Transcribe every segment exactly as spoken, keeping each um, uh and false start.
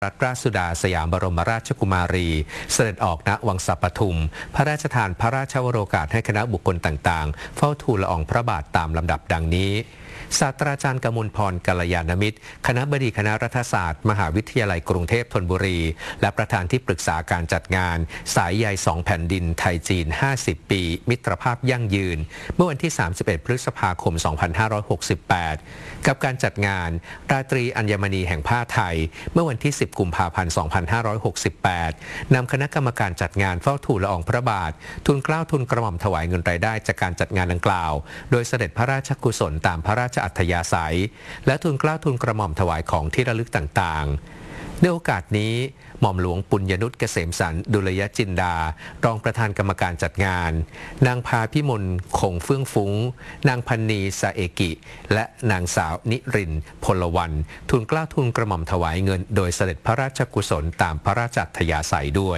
รัตนราชสุดาสยามบรมราชกุมารีเสด็จออกณวังสะปทุมพระราชทานพระราชวโรกาสให้คณะบุคคลต่างๆเฝ้าทูลละอองพระบาทตามลำดับดังนี้ศาสตราจารย์กมลพรกัลยาณมิตรคณบดีคณะรัฐศาสตร์มหาวิทยาลัยกรุงเทพธนบุรีและประธานที่ปรึกษาการจัดงานสายใยสองแผ่นดินไทยจีนห้าสิบปีมิตรภาพยั่งยืนเมื่อวันที่สามสิบเอ็ดพฤษภาคมสองพันห้าร้อยหกสิบแปดกับการจัดงานราตรีอัญมณีแห่งผ้าไทยเมื่อวันที่สิบกุมภาพันธ์สองพันห้าร้อยหกสิบแปดนำคณะกรรมการจัดงานเฝ้าทูลละอองพระบาททูลเกล้าทูลกระหม่อมถวายเงินรายได้จากการจัดงานดังกล่าวโดยเสด็จพระราชกุศลตามพระราชอัธยาศัยและทูลเกล้าทูลกระหม่อมถวายของที่ระลึกต่างๆในโอกาสนี้หม่อมหลวงปุญญนุชเกษมสันต์ดุลยจินดารองประธานกรรมการจัดงานนางพาพิมลคงเฟื่องฟุ้งนางพันนีสะเอกิและนางสาวนิรินทร์พลวรรณทูลเกล้าทูลกระหม่อมถวายเงินโดยเสด็จพระราชกุศลตามพระราชอัธยาศัยด้วย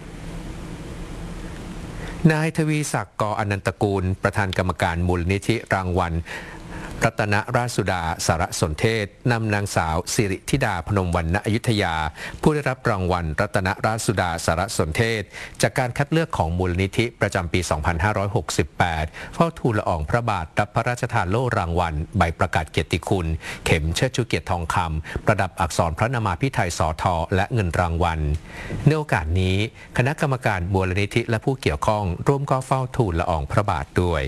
นายทวีศักดิ์ ก.อนันตกูลประธานกรรมการมูลนิธิรางวัลรัตนราชสุดาสารสนเทศนำนางสาวสิริธิดาพนมวรรณอยุธยาผู้ได้รับรางวัลรัตนราชสุดาสารสนเทศจากการคัดเลือกของมูลนิธิประจำปี สองพันห้าร้อยหกสิบแปดเฝ้าทูลละอองพระบาทรับพระราชทานโล่รางวัลใบประกาศเกียรติคุณเข็มเชิดชูเกียรติทองคำประดับอักษรพระนามาภิไธยสทและเงินรางวัลในโอกาสนี้คณะกรรมการมูลนิธิและผู้เกี่ยวข้องร่วมก็เฝ้าทูลละอองพระบาทด้วย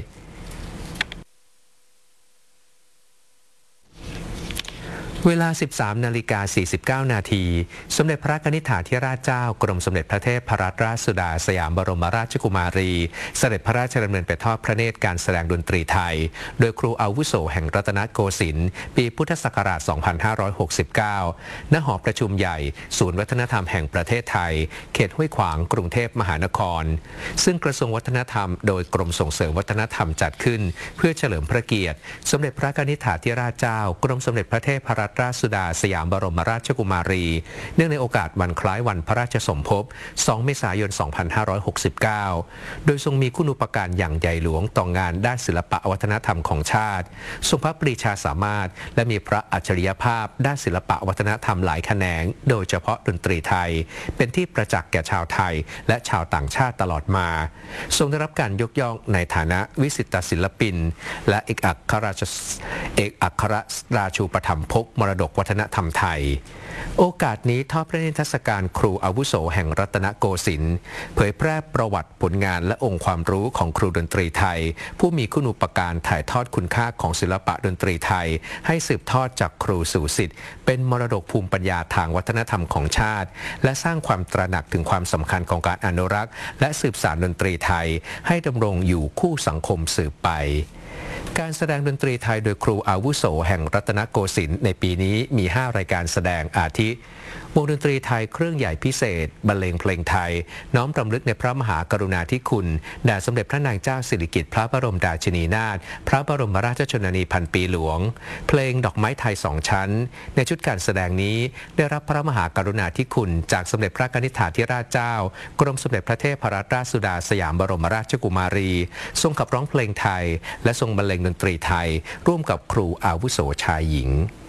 เวลา สิบสามนาฬิกาสี่สิบเก้านาทีสมเด็จพระกนิษฐาธิราชเจ้ากรมสมเด็จพระเทพรัตนราชสุดาสยามบรมราชกุมารีเสด็จพระราชดำเนินไปทอดพระเนตรการแสดงดนตรีไทยโดยครูอาวุโสแห่งรัตนโกสินทร์ปีพุทธศักราช สองพันห้าร้อยหกสิบเก้า ณ หอประชุมใหญ่ศูนย์วัฒนธรรมแห่งประเทศไทยเขตห้วยขวางกรุงเทพมหานครซึ่งกระทรวงวัฒนธรรมโดยกรมส่งเสริมวัฒนธรรมจัดขึ้นเพื่อเฉลิมพระเกียรติสมเด็จพระกนิษฐาธิราชเจ้ากรมสมเด็จพระเทพรัตนราชสุดาสยามบรมราชกุมารีเนื่องในโอกาสวันคล้ายวันพระราชสมภพสองเมษายนสองพันห้าร้อยหกสิบเก้าโดยทรงมีคุณูปการอย่างใหญ่หลวงต่องานด้านศิลปะวัฒนธรรมของชาติทรงพระปรีชาสามารถและมีพระอัจฉริยภาพด้านศิลปะวัฒนธรรมหลายแขนงโดยเฉพาะดนตรีไทยเป็นที่ประจักษ์แก่ชาวไทยและชาวต่างชาติตลอดมาทรงได้รับการยกย่องในฐานะวิสิตศิลปินและเอกอัครราชเอกอัครราชูปถัมภกมรดกวัฒนธรรมไทยโอกาสนี้ทอดพระนิทรรศการครูอาวุโสแห่งรัตนโกสินทร์เผยแพร่ประวัติผลงานและองค์ความรู้ของครูดนตรีไทยผู้มีคุณูปการถ่ายทอดคุณค่าของศิลปะดนตรีไทยให้สืบทอดจากครูสู่ศิษย์เป็นมรดกภูมิปัญญาทางวัฒนธรรมของชาติและสร้างความตระหนักถึงความสำคัญของการอนุรักษ์และสืบสานดนตรีไทยให้ดำรงอยู่คู่สังคมสืบไปการแสดงดนตรีไทยโดยครูอาวุโสแห่งรัตนโกสินทร์ในปีนี้มีห้ารายการแสดงอาทิวงดนตรีไทยเครื่องใหญ่พิเศษบรรเลงเพลงไทยน้อมรำลึกในพระมหากรุณาธิคุณแด่สมเด็จพระนางเจ้าสิริกิติ์พระบรมราชินีนาถพระบรมราชชนนีพันปีหลวงเพลงดอกไม้ไทยสองชั้นในชุดการแสดงนี้ได้รับพระมหากรุณาธิคุณจากสมเด็จพระกนิษฐาธิราชเจ้ากรมสมเด็จพระเทพรัตนราชสุดาสยามบรมราชกุมารีทรงขับร้องเพลงไทยและทรงบรรเลงดนตรีไทยร่วมกับครูอาวุโสชายหญิง